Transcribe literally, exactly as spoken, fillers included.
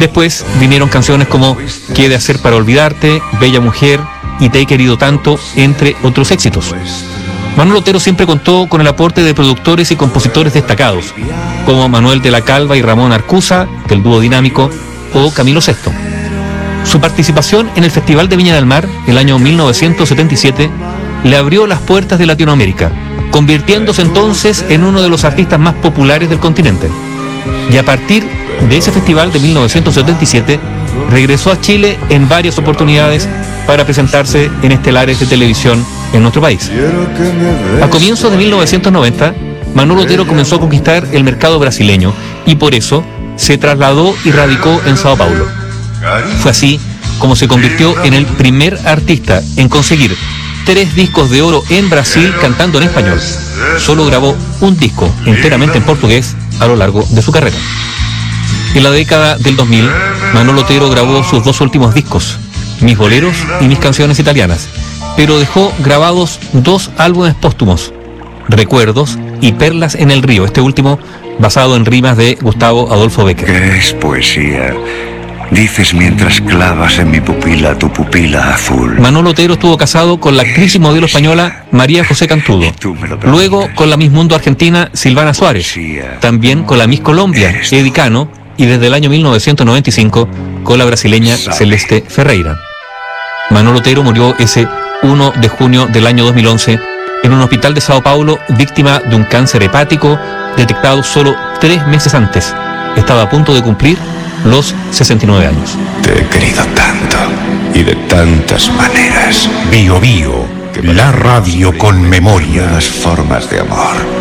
Después vinieron canciones como ¿Qué he de hacer para olvidarte?, Bella Mujer y Te he querido tanto, entre otros éxitos. Manolo Otero siempre contó con el aporte de productores y compositores destacados, como Manuel de la Calva y Ramón Arcusa, del dúo dinámico, o Camilo Sesto. Su participación en el Festival de Viña del Mar, el año mil novecientos setenta y siete, le abrió las puertas de Latinoamérica, convirtiéndose entonces en uno de los artistas más populares del continente. Y a partir de ese festival de mil novecientos setenta y siete, regresó a Chile en varias oportunidades para presentarse en estelares de televisión en nuestro país. A comienzos de mil novecientos noventa, Manolo Otero comenzó a conquistar el mercado brasileño y por eso se trasladó y radicó en Sao Paulo. Fue así como se convirtió en el primer artista en conseguir tres discos de oro en Brasil cantando en español. Solo grabó un disco enteramente en portugués a lo largo de su carrera. En la década del dos mil, Manolo Otero grabó sus dos últimos discos, Mis Boleros y Mis Canciones Italianas, pero dejó grabados dos álbumes póstumos, Recuerdos y Perlas en el Río, este último basado en rimas de Gustavo Adolfo Bécquer. ¿Qué es poesía? Dices mientras clavas en mi pupila tu pupila azul. Manolo Otero estuvo casado con la actriz y modelo española María José Cantudo, luego con la Miss Mundo argentina Silvana Suárez, también con la Miss Colombia Eddie Cano y desde el año mil novecientos noventa y cinco con la brasileña Celeste Ferreira. Manolo Otero murió ese uno de junio del año dos mil once en un hospital de Sao Paulo, víctima de un cáncer hepático detectado solo tres meses antes. Estaba a punto de cumplir los sesenta y nueve años. Te he querido tanto y de tantas maneras. Bio Bio, la radio con memoria. Las formas de amor.